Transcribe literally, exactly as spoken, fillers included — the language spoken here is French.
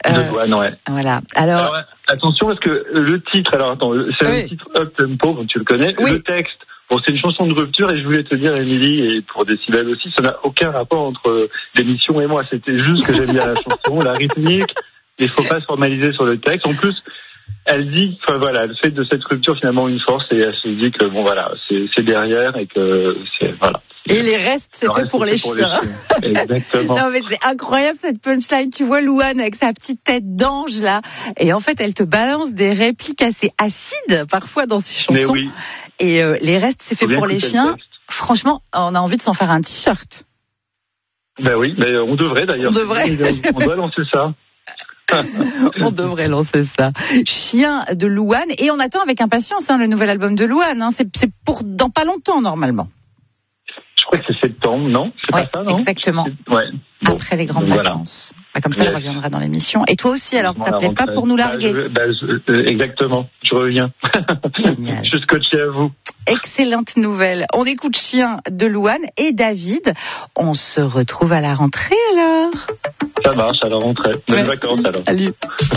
de Louane, ouais. Voilà. Alors, alors, attention parce que le titre, alors attends, c'est oui. un titre up tempo, comme tu le connais. Oui. Le texte, bon, c'est une chanson de rupture et je voulais te dire, Émilie, et pour Décibel aussi, ça n'a aucun rapport entre l'émission et moi. C'était juste que j'aime bien la chanson, la rythmique. Il faut pas se formaliser sur le texte. En plus, elle dit, enfin voilà, elle fait de cette rupture finalement une force et elle se dit que bon voilà, c'est, c'est derrière et que c'est voilà. Et les restes, c'est fait pour, les, pour les chiens. Exactement. Non, mais c'est incroyable cette punchline. Tu vois Louane avec sa petite tête d'ange, là. Et en fait, elle te balance des répliques assez acides, parfois, dans ses chansons. Mais oui. Et euh, les restes, c'est fait pour les chiens. Franchement, on a envie de s'en faire un t-shirt. Ben oui, mais on devrait d'ailleurs. On devrait. On doit lancer ça. On devrait lancer ça. Chien de Louane. Et on attend avec impatience hein, le nouvel album de Louane. Hein. C'est, c'est pour dans pas longtemps, normalement. Je crois que c'est septembre, non? C'est ouais, pas ça, non? Exactement. Ouais. Bon. Après les grandes Donc, vacances. Voilà. Bah, comme ça, yes. Elle reviendra dans l'émission. Et toi aussi, alors, t'appelais pas pour nous larguer? Bah, je, bah, je, euh, exactement. Je reviens. Génial. Je suis scotché à vous. Excellente nouvelle. On écoute Chien de Louane et David. On se retrouve à la rentrée, alors. Ça marche, à la rentrée. Bonnes vacances, alors. Salut.